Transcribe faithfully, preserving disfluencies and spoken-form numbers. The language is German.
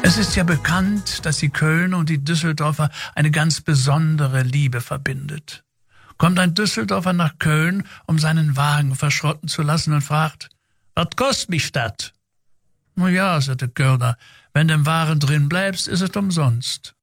Es ist ja bekannt, dass die Kölner und die Düsseldorfer eine ganz besondere Liebe verbindet. Kommt ein Düsseldorfer nach Köln, um seinen Wagen verschrotten zu lassen und fragt, was kostet mich das? Na ja, sagte Kölner, wenn du im Waren drin bleibst, ist es umsonst.